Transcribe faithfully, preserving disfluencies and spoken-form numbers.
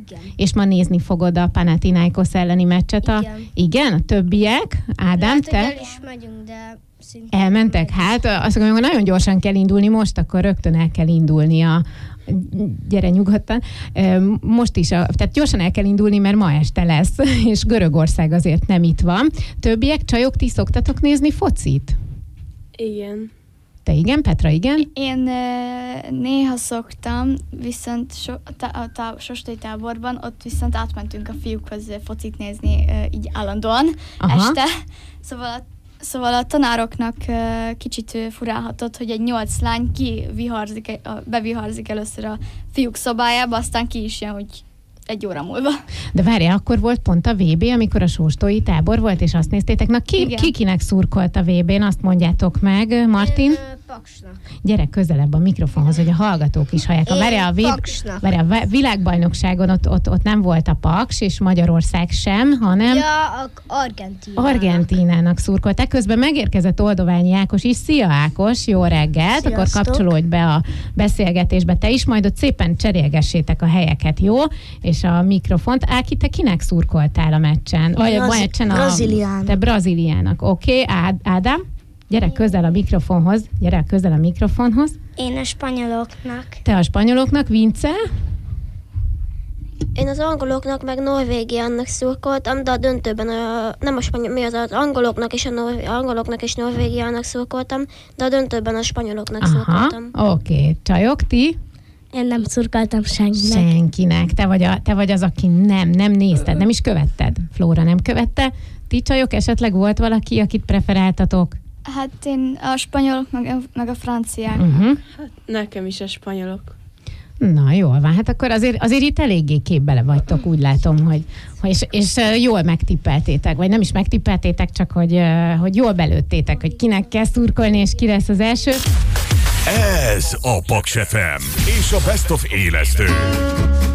Igen. És ma nézni fogod a Panathinaikos elleni meccset. A... Igen. Igen, a többiek. Ádám, Lehet, te? hogy el is megyünk, de szintén... Elmentek? Hát azt mondom, hogy nagyon gyorsan kell indulni most, akkor rögtön el kell indulni a gyere nyugodtan. Most is, a, tehát gyorsan el kell indulni, mert ma este lesz, és Görögország azért nem itt van. Többiek, csajok, ti szoktatok nézni focit? Igen. Te igen, Petra, igen? Én néha szoktam, viszont so, tá, a tá, sostai táborban, ott viszont átmentünk a fiúkhoz focit nézni így állandóan. Aha. Este. Szóval a Szóval a tanároknak uh, kicsit uh, furálhatott, hogy egy nyolc lány kiviharzik, uh, beviharzik először a fiúk szobájába, aztán ki is jön, hogy egy óra múlva. De várjál, akkor volt pont a vé bé, amikor a sóstói tábor volt, és azt néztétek. Na ki, ki kinek szurkolt a vé bén, azt mondjátok meg, Martin? Én, Paksnak. Gyere közelebb a mikrofonhoz, hogy a hallgatók is hallják. A, várjál, a, vé... várjál, a világbajnokságon ott, ott, ott nem volt a Paks, és Magyarország sem, hanem... Ja, Argentínának. Argentínának szurkolták. Közben megérkezett Oldoványi Ákos is. Szia Ákos, jó reggelt! Sziasztok. Akkor kapcsolódj be a beszélgetésbe te is, majd ott szépen cserélgessétek a helyeket, jó? És a mikrofont. Áki, te kinek szurkoltál a meccsen? Vagy a Braz- meccsen a... Brazíliának. Te Brazíliának. Oké, okay. Ád- Ádám? Gyere közel a mikrofonhoz. Gyere közel a mikrofonhoz. Én a spanyoloknak. Te a spanyoloknak, Vince? Én az angoloknak meg Norvégiának szurkoltam, de a döntőben a, nem a spanyol, mi az, az angoloknak és a Nor- angoloknak és Norvégiának szurkoltam, de a döntőben a spanyoloknak Aha, szurkoltam. oké. Okay. Csajok, ti? Én nem szurkoltam senkinek. Senkinek. Te vagy, a, te vagy az, aki nem, nem nézted, nem is követted. Flóra nem követte. Ti csajok, esetleg volt valaki, akit preferáltatok? Hát én a spanyolok, meg, meg a franciák. Uh-huh. Hát nekem is a spanyolok. Na, jól van. Hát akkor azért, azért itt eléggé képbele vagytok, úgy látom, hogy, hogy és, és jól megtippeltétek, vagy nem is megtippeltétek, csak hogy, hogy jól belőttétek, hogy kinek kell szurkolni, és ki lesz az első. Ez a Paks ef em és a Best of Élesztő.